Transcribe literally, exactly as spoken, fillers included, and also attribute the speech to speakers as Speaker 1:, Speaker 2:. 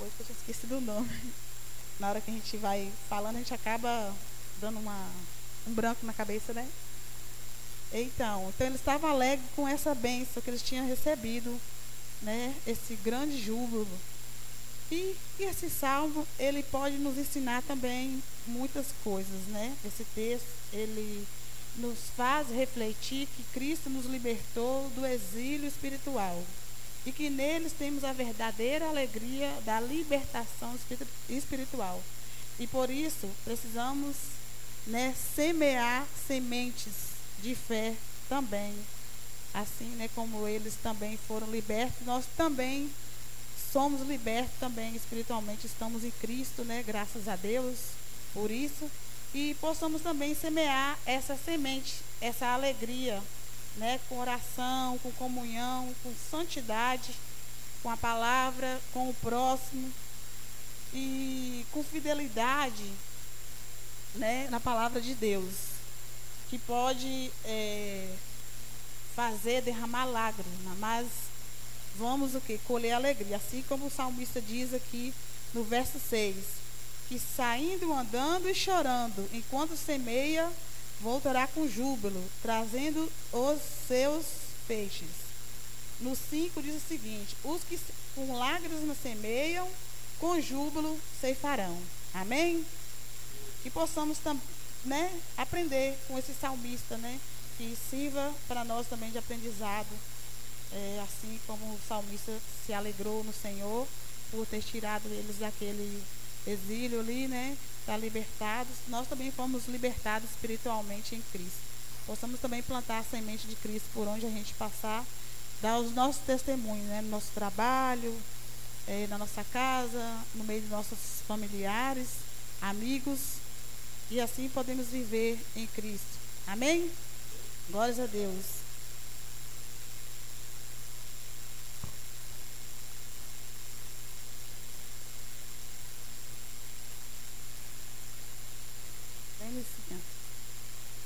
Speaker 1: coisa que eu tinha esquecido o nome. Na hora que a gente vai falando, a gente acaba dando uma, um branco na cabeça, né? Então, então eles estavam alegres com essa bênção que eles tinham recebido, né? Esse grande júbilo. E, e esse salmo, ele pode nos ensinar também muitas coisas, né? Esse texto, ele nos faz refletir que Cristo nos libertou do exílio espiritual e que neles temos a verdadeira alegria da libertação espiritual. E por isso precisamos, né, semear sementes de fé também. Assim, né, como eles também foram libertos, nós também somos libertos também espiritualmente, estamos em Cristo, né, graças a Deus por isso. E possamos também semear essa semente, essa alegria, né, com oração, com comunhão, com santidade, com a palavra, com o próximo e com fidelidade, né, na palavra de Deus, que pode é, fazer derramar lágrimas, mas vamos o que? Colher alegria, assim como o salmista diz aqui no verso seis, que saindo, andando e chorando, enquanto semeia, voltará com júbilo, trazendo os seus feixes. No cinco diz o seguinte: os que com lágrimas semeiam, com júbilo ceifarão. Amém? Que possamos, né, aprender com esse salmista, né, que sirva para nós também de aprendizado, é, assim como o salmista se alegrou no Senhor por ter tirado eles daquele exílio ali, né, tá libertados. Nós também fomos libertados espiritualmente em Cristo. Possamos também plantar a semente de Cristo por onde a gente passar, dar os nossos testemunhos, né, no nosso trabalho, é, na nossa casa, no meio de nossos familiares, amigos, e assim podemos viver em Cristo. Amém? Glórias a Deus.